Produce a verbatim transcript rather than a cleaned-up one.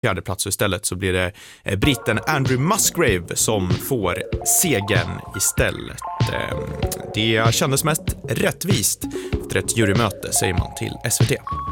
fjärde plats, och istället så blir det britten Andrew Musgrave som får segern istället. Det kändes mest rättvist efter ett jurymöte, säger man till S V T.